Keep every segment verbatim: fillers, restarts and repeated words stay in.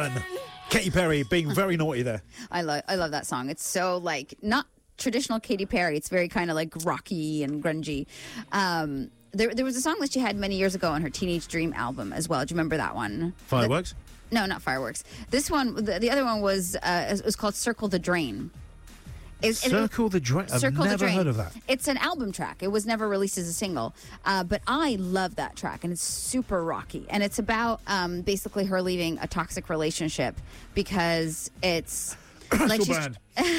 Burn. Katy Perry being very naughty there. I love I love that song. It's so like not traditional Katy Perry. It's very kind of like rocky and grungy. Um, there there was a song that she had many years ago on her Teenage Dream album as well. Do you remember that one? Fireworks? The, no, not Fireworks. This one, the, the other one was uh, it was called Circle the Drain. It, Circle it, the Drain. I've Circle never the Drain. heard of that. It's an album track. It was never released as a single. Uh, but I love that track, and it's super rocky. And it's about um, basically her leaving a toxic relationship because it's... like Still she's, banned.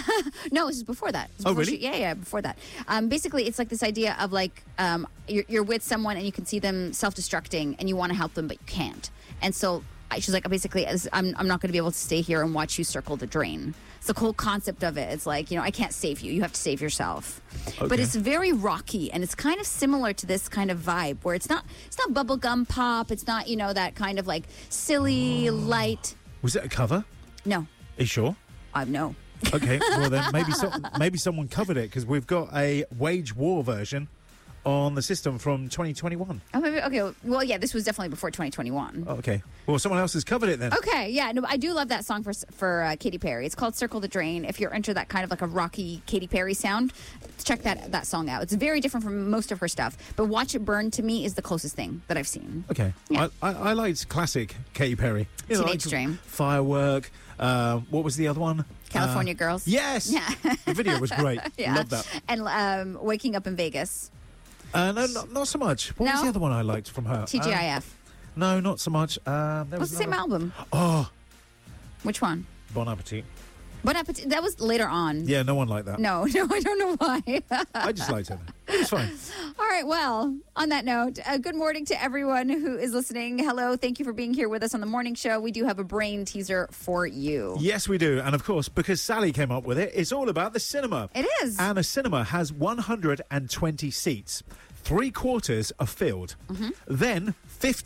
No, this is before that. Oh, before really? She, yeah, yeah, before that. Um, basically, it's like this idea of like um, you're, you're with someone and you can see them self-destructing and you want to help them, but you can't. And so I, she's like, basically, as I'm, I'm not going to be able to stay here and watch you circle the drain. It's the whole concept of it. It's like, you know, I can't save you. You have to save yourself. Okay. But it's very rocky, and it's kind of similar to this kind of vibe where it's not it's not bubblegum pop. It's not, you know, that kind of like silly, light. Was it a cover? No, Are you sure? I know. Okay, well then maybe so, maybe someone covered it because we've got a Wage War version on the system from twenty twenty-one. Oh, maybe, okay. Well, yeah, this was definitely before twenty twenty-one. Oh, okay. Well, someone else has covered it then. Okay, yeah, no, I do love that song for for uh, Katy Perry. It's called "Circle the Drain." If you're into that kind of like a rocky Katy Perry sound, check that that song out. It's very different from most of her stuff, but "Watch It Burn" to me is the closest thing that I've seen. Okay. Yeah. I, I, I liked classic Katy Perry. You know, Teenage like Dream. Firework. Uh, what was the other one? California Uh, Girls. Yes. Yeah. The video was great. Yeah. Love that. And um, "Waking Up in Vegas." Uh, no, not, not so much. What was No? the other one I liked from her? T G I F. Um, no, not so much. Um, there What's was the same another- album? Oh, Which one? Bon Appetit. Bon Appetit. That was later on. Yeah, no one liked that. No, no, I don't know why. I just liked it. It was fine. All right. Well, on that note, uh, good morning to everyone who is listening. Hello. Thank you for being here with us on the morning show. We do have a brain teaser for you. Yes, we do. And of course, because Sally came up with it, it's all about the cinema. It is. And a cinema has one hundred twenty seats. Three quarters are filled. Mm-hmm. Then fifty